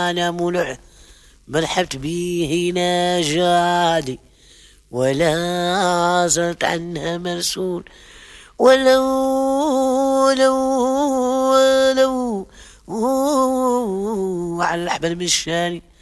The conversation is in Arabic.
أنا ملح مرحبت به ناجادي ولا زلت عنها مرسول ولو ولو ولو على الأحبال مشاني